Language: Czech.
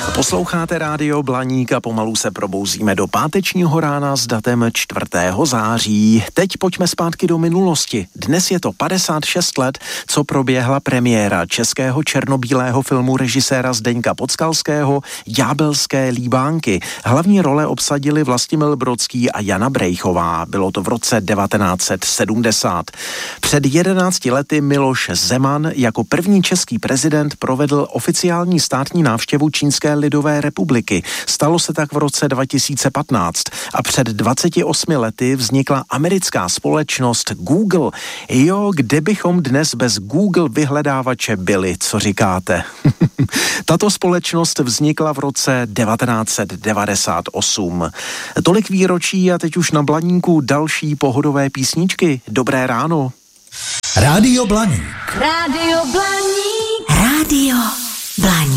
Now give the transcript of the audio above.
Posloucháte Rádio Blaník a pomalu se probouzíme do pátečního rána s datem 4. září. Teď pojďme zpátky do minulosti. Dnes je to 56 let, co proběhla premiéra českého černobílého filmu režiséra Zdeňka Podskalského Ďábelské líbánky. Hlavní role obsadili Vlastimil Brodský a Jana Brejchová. Bylo to v roce 1970. Před 11 lety Miloš Zeman jako první český prezident provedl oficiální státní návštěvu Čínské lidové republiky. Stalo se tak v roce 2015 a před 28 lety vznikla americká společnost Google. Jo, kde bychom dnes bez Google vyhledávače byli, co říkáte? Tato společnost vznikla v roce 1998. Tolik výročí a teď už na Blaníku další pohodové písničky. Dobré ráno. Rádio Blaník. Rádio Blaník. Rádio Blaník.